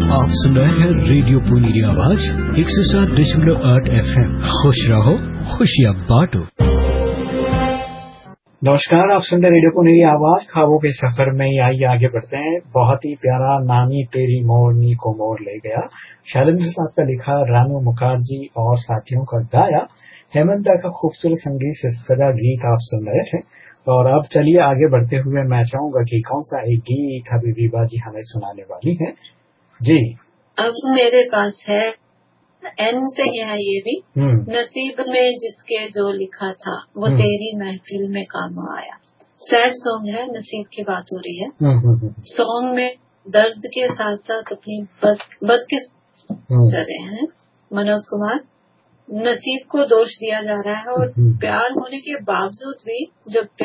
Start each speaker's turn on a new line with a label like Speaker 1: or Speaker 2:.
Speaker 1: आप सुन रहे हैं रेडियो पुनीरी आवाज 107.8 FM। खुश रहो, खुशियाँ बांटो।
Speaker 2: नमस्कार, आप सुन रहे रेडियो पुनीरी आवाज ख्वाबों के सफर में। आइए आगे बढ़ते हैं। बहुत ही प्यारा नानी तेरी मोरनी को मोर ले गया, शैलेंद्र साहब का लिखा, रानू मुखर्जी और साथियों का गाया, हेमंत का खूबसूरत संगीत से सजा गीत आप सुन रहे थे। और अब चलिए आगे बढ़ते हुए मैं चाहूंगा कि कौन सा एक गीत हबीबी बाजी हमें सुनाने वाली है जी।
Speaker 3: अब मेरे पास है, एन से है ये भी, नसीब में जिसके जो लिखा था वो तेरी महफिल में काम आया। सैड सॉन्ग है, नसीब की बात हो रही है। सॉन्ग में दर्द के साथ साथ अपनी बदकिस कर रहे हैं मनोज कुमार। नसीब को दोष दिया जा रहा है और प्यार होने के बावजूद भी जब